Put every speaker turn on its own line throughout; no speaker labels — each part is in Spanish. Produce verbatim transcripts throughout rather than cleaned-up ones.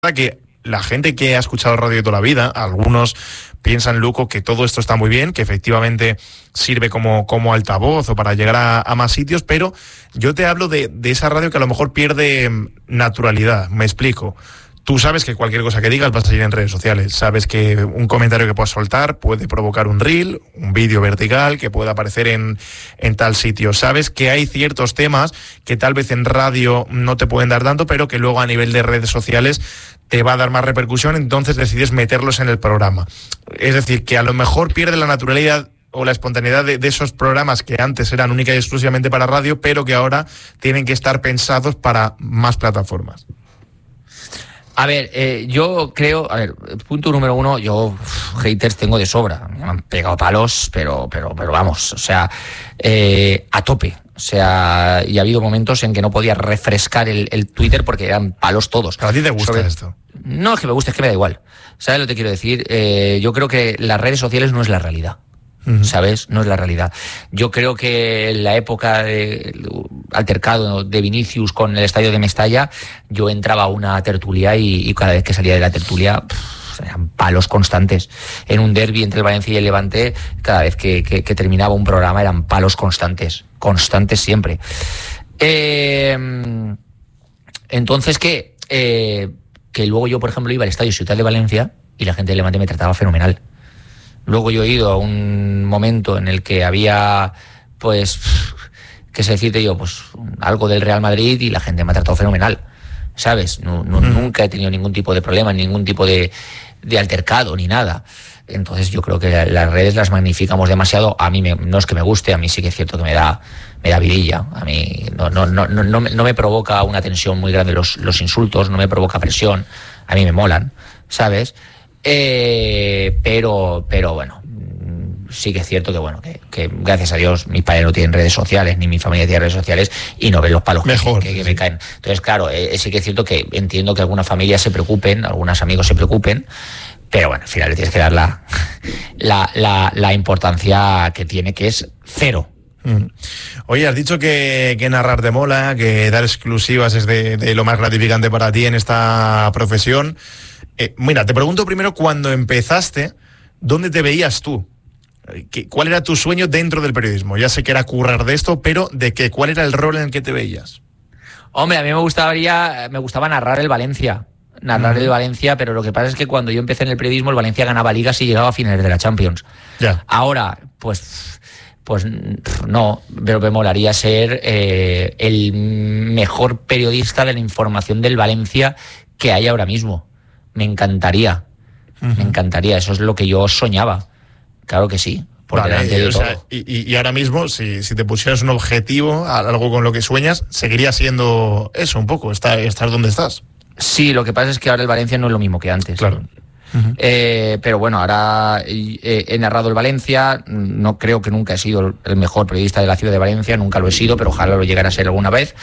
que la gente que ha escuchado radio toda la vida, algunos piensan, Luco, que todo esto está muy bien, que efectivamente sirve como, como altavoz o para llegar a, a más sitios, pero yo te hablo de, de esa radio que a lo mejor pierde naturalidad. Me explico. Tú sabes que cualquier cosa que digas va a salir en redes sociales. Sabes que un comentario que puedas soltar puede provocar un reel, un vídeo vertical que pueda aparecer en, en tal sitio. Sabes que hay ciertos temas que tal vez en radio no te pueden dar tanto, pero que luego a nivel de redes sociales te va a dar más repercusión, entonces decides meterlos en el programa. Es decir, que a lo mejor pierde la naturalidad o la espontaneidad de, de esos programas que antes eran única y exclusivamente para radio, pero que ahora tienen que estar pensados para más plataformas.
A ver, eh, yo creo, a ver, punto número uno, yo uf, haters tengo de sobra, me han pegado palos, pero, pero, pero vamos, o sea, eh, a tope. O sea, y ha habido momentos en que no podía refrescar el, el Twitter porque eran palos todos.
¿A ti te gusta
Sobre...
esto?
No, es que me gusta, es que me da igual. ¿Sabes lo que te quiero decir? Eh, yo creo que las redes sociales no es la realidad. Uh-huh. ¿Sabes? No es la realidad. Yo creo que en la época del altercado de Vinicius con el estadio de Mestalla, yo entraba a una tertulia y, y cada vez que salía de la tertulia pff, eran palos constantes. En un derbi entre el Valencia y el Levante, cada vez que, que, que terminaba un programa eran palos constantes. Constantes siempre. Eh, entonces, ¿qué? Eh, que luego yo, por ejemplo, iba al estadio Ciutat de Valencia y la gente del Levante me trataba fenomenal. Luego yo he ido a un momento en el que había, pues, qué sé decirte yo, pues algo del Real Madrid y la gente me ha tratado fenomenal, ¿sabes? No, no, mm. Nunca he tenido ningún tipo de problema, ningún tipo de, de altercado, ni nada. Entonces yo creo que las redes las magnificamos demasiado. A mí me, no es que me guste, a mí sí que es cierto que me da, me da vidilla. A mí no, no, no, no, no, me, no me provoca una tensión muy grande los, los insultos, no me provoca presión. A mí me molan, ¿sabes? Eh, pero, pero bueno, sí que es cierto que bueno, que, que gracias a Dios mis padres no tienen redes sociales, ni mi familia tiene redes sociales y no ven los palos
Mejor,
que, que, que
sí.
me caen. Entonces, claro, eh, sí que es cierto que entiendo que algunas familias se preocupen, algunos amigos se preocupen, pero bueno, al final le tienes que dar la, la, la, la importancia que tiene, que es cero.
Mm. Oye, has dicho que, que narrar te mola, que dar exclusivas es de, de lo más gratificante para ti en esta profesión. Eh, mira, te pregunto primero, cuando empezaste, ¿dónde te veías tú? ¿Qué, ¿Cuál era tu sueño dentro del periodismo? Ya sé que era currar de esto, pero ¿de qué? ¿Cuál era el rol en el que te veías?
Hombre, a mí me gustaría, me gustaba narrar el Valencia. Narrar uh-huh. el Valencia, pero lo que pasa es que cuando yo empecé en el periodismo, el Valencia ganaba ligas y llegaba a finales de la Champions.
Ya.
Ahora, pues... Pues no, pero me molaría ser eh, el mejor periodista de la información del Valencia que hay ahora mismo. Me encantaría, uh-huh. me encantaría, eso es lo que yo soñaba. Claro que sí, por
vale,
delante de
o
todo.
Sea, y, y ahora mismo, si, si te pusieras un objetivo, algo con lo que sueñas, seguiría siendo eso un poco, estar, estar donde estás.
Sí, lo que pasa es que ahora el Valencia no es lo mismo que antes.
Claro.
Uh-huh. Eh, pero bueno, ahora eh, he narrado el Valencia, no creo que nunca he sido el mejor periodista de la ciudad de Valencia, nunca lo he sido, pero ojalá lo llegara a ser alguna vez.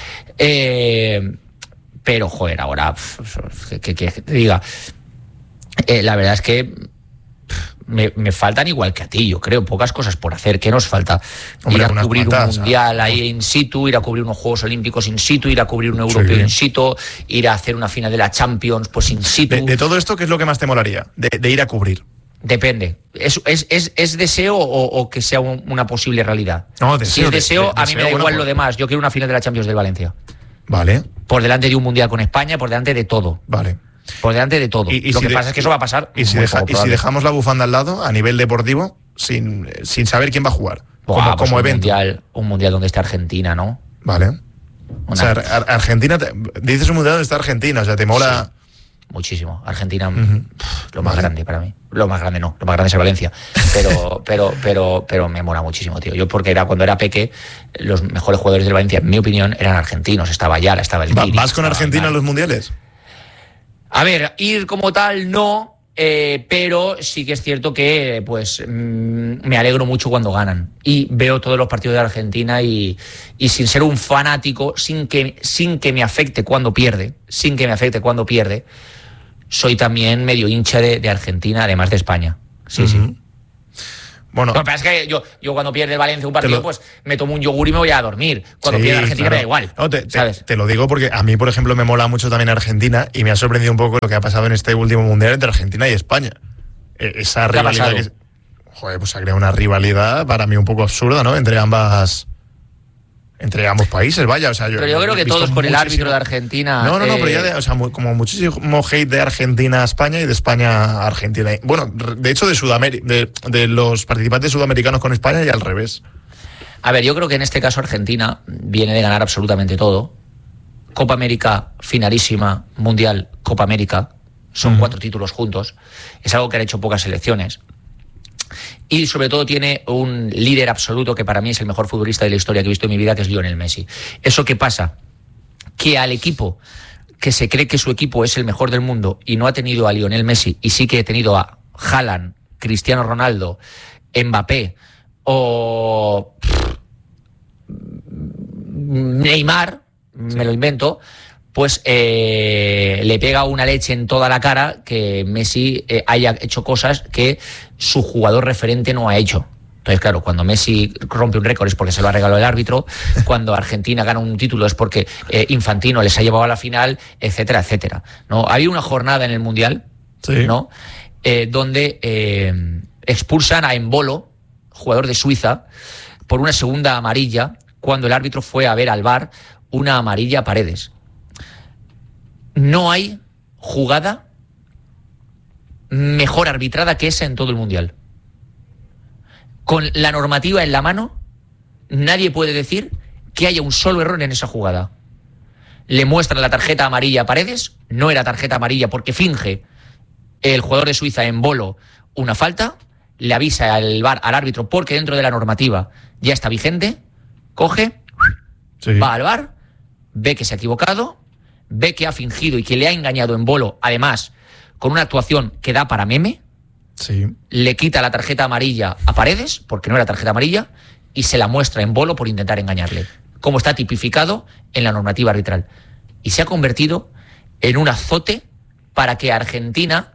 Eh, pero joder, ahora que, que, que te diga, eh, la verdad es que me, me faltan igual que a ti, yo creo, pocas cosas por hacer. ¿Qué nos falta?
Hombre,
ir a cubrir
cuantas,
un mundial
¿no?
ahí in situ, ir a cubrir unos Juegos Olímpicos in situ, ir a cubrir un europeo sí. in situ, ir a hacer una final de la Champions pues in situ.
De, de todo esto, ¿qué es lo que más te molaría? De, de ir a cubrir.
Depende. ¿Es, es, es, es deseo o, o que sea un, una posible realidad?
No, deseo.
Si es deseo, de, de, a mí
deseo,
me da igual
bueno,
lo demás. Yo quiero una final de la Champions del Valencia.
Vale.
Por delante de un mundial con España, por delante de todo.
Vale.
Por delante de todo.
Y, y
lo
si
que
de,
pasa es que eso va a pasar.
Y si, deja, y si dejamos la bufanda al lado, a nivel deportivo, sin, sin saber quién va a jugar,
Buah,
como,
pues
como
un
evento.
Mundial, un mundial donde esté Argentina, ¿no?
Vale.
Una...
O sea, Ar- Argentina, te, dices un mundial donde está Argentina, o sea, te mola...
Sí, muchísimo. Argentina,
uh-huh.
pff, lo más
vale.
grande para mí. Lo más grande no, lo más grande es el Valencia. Pero, pero, pero, pero me mola muchísimo, tío. Yo porque era cuando era peque, los mejores jugadores del Valencia, en mi opinión, eran argentinos. Estaba Ayala, estaba el Guiri,
¿Vas con Argentina a los mundiales?
A ver, ir como tal no, eh, pero sí que es cierto que pues mmm, me alegro mucho cuando ganan. Y veo todos los partidos de Argentina y, y sin ser un fanático, sin que, sin que me afecte cuando pierde, sin que me afecte cuando pierde, soy también medio hincha de, de Argentina, además de España. Sí, uh-huh. sí.
Bueno,
lo que pasa es que yo, yo cuando pierde el Valencia un partido, lo... pues me tomo un yogur y me voy a dormir. Cuando sí, pierde Argentina claro. me da igual.
No, te,
¿sabes?
Te, te lo digo porque a mí, por ejemplo, me mola mucho también Argentina y me ha sorprendido un poco lo que ha pasado en este último mundial entre Argentina y España. Esa rivalidad que... Joder, pues ha creado una rivalidad para mí un poco absurda, ¿no? Entre ambas... Entre ambos países, vaya, o sea, yo...
Pero yo creo que todos con el árbitro de Argentina...
No, no, no,
eh...
pero ya, de, o sea, como muchísimo hate de Argentina a España y de España a Argentina. Bueno, de hecho, de Sudamérica, de, de los participantes sudamericanos con España y al revés.
A ver, yo creo que en este caso Argentina viene de ganar absolutamente todo. Copa América, finalísima, Mundial, Copa América, son uh-huh. cuatro títulos juntos. Es algo que han hecho pocas selecciones. Y sobre todo tiene un líder absoluto que para mí es el mejor futbolista de la historia que he visto en mi vida, que es Lionel Messi. ¿Eso qué pasa? Que al equipo que se cree que su equipo es el mejor del mundo y no ha tenido a Lionel Messi y sí que ha tenido a Haaland, Cristiano Ronaldo, Mbappé o Neymar, sí. me lo invento, pues eh, le pega una leche en toda la cara que Messi eh, haya hecho cosas que su jugador referente no ha hecho. Entonces, claro, cuando Messi rompe un récord es porque se lo ha regalado el árbitro, cuando Argentina gana un título es porque eh, Infantino les ha llevado a la final, etcétera, etcétera. ¿No? Había una jornada en el Mundial, sí. ¿no? Eh, donde eh, expulsan a Embolo, jugador de Suiza, por una segunda amarilla, cuando el árbitro fue a ver al V A R una amarilla a Paredes. No hay jugada mejor arbitrada que esa en todo el Mundial. Con la normativa en la mano, nadie puede decir que haya un solo error en esa jugada. Le muestran la tarjeta amarilla a Paredes, no era tarjeta amarilla porque finge el jugador de Suiza Embolo una falta, le avisa al V A R, al árbitro, porque dentro de la normativa ya está vigente, coge, sí. va al V A R, ve que se ha equivocado, ve que ha fingido y que le ha engañado Embolo, además, con una actuación que da para meme,
sí.
le quita la tarjeta amarilla a Paredes, porque no era tarjeta amarilla, y se la muestra a Embolo por intentar engañarle, como está tipificado en la normativa arbitral. Y se ha convertido en un azote para que Argentina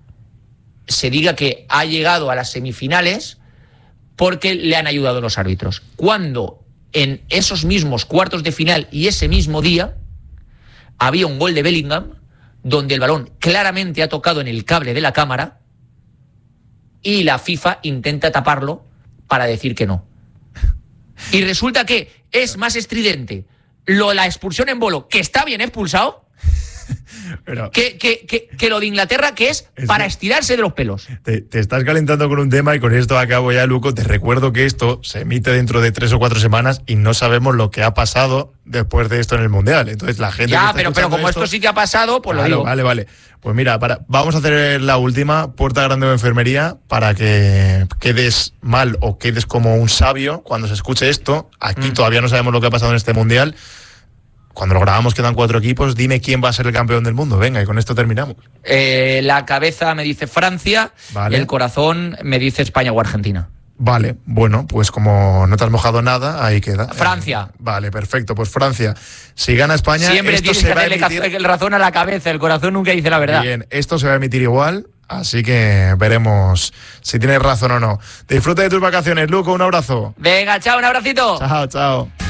se diga que ha llegado a las semifinales porque le han ayudado los árbitros. Cuando en esos mismos cuartos de final y ese mismo día había un gol de Bellingham donde el balón claramente ha tocado en el cable de la cámara y la FIFA intenta taparlo para decir que no. Y resulta que es más estridente lo la expulsión en Embolo, que está bien expulsado, Pero, que, que, que, que lo de Inglaterra, que es, es para estirarse de los pelos.
Te, te estás calentando con un tema y con esto acabo ya, Luco. Te recuerdo que esto se emite dentro de tres o cuatro semanas y no sabemos lo que ha pasado después de esto en el Mundial. Entonces la gente...
Ya, pero, pero como esto, esto sí que ha pasado, pues claro, lo digo.
Vale, vale. Pues mira, para, vamos a hacer la última puerta grande de enfermería para que quedes mal o quedes como un sabio cuando se escuche esto. Aquí mm. todavía no sabemos lo que ha pasado en este Mundial. Cuando lo grabamos quedan cuatro equipos, dime quién va a ser el campeón del mundo. Venga, y con esto terminamos.
Eh, la cabeza me dice Francia, vale. El corazón me dice España o Argentina.
Vale, bueno, pues como no te has mojado nada, ahí queda.
Francia.
Eh, vale, perfecto, pues Francia. Si gana España...
Siempre tienes que hacerle emitir... razón a la cabeza, el corazón nunca dice la verdad.
Bien, esto se va a emitir igual, así que veremos si tienes razón o no. Disfruta de tus vacaciones, Luco, un abrazo.
Venga, chao, un abracito.
Chao, chao.